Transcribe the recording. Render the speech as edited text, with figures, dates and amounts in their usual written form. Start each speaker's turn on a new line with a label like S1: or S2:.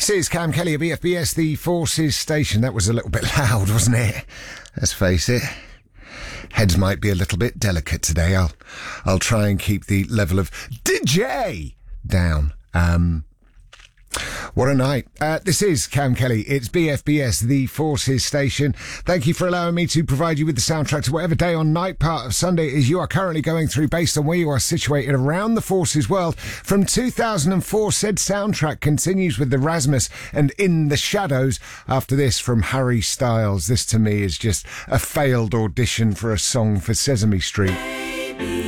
S1: This is Cam Kelly of BFBS, the Forces station. That was a little bit loud, wasn't it? Let's face it. Heads might be a little bit delicate today. I'll try and keep the level of DJ down. What a night. This is Cam Kelly. It's BFBS, the Forces station. Thank you for allowing me to provide you with the soundtrack to whatever day or night part of Sunday is you are currently going through based on where you are situated around the Forces world. From 2004, said soundtrack continues with the Rasmus and In the Shadows. After this, from Harry Styles. This to me is just a failed audition for a song for Sesame Street.